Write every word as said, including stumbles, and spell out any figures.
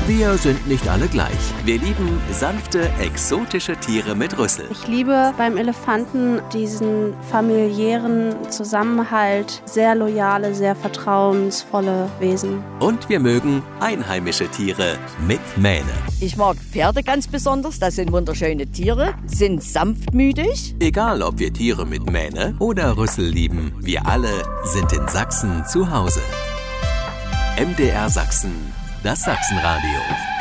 Wir sind nicht alle gleich. Wir lieben sanfte, exotische Tiere mit Rüssel. Ich liebe beim Elefanten diesen familiären Zusammenhalt, sehr loyale, sehr vertrauensvolle Wesen. Und wir mögen einheimische Tiere mit Mähne. Ich mag Pferde ganz besonders, das sind wunderschöne Tiere, sind sanftmütig. Egal, ob wir Tiere mit Mähne oder Rüssel lieben, wir alle sind in Sachsen zu Hause. M D R Sachsen, das Sachsenradio.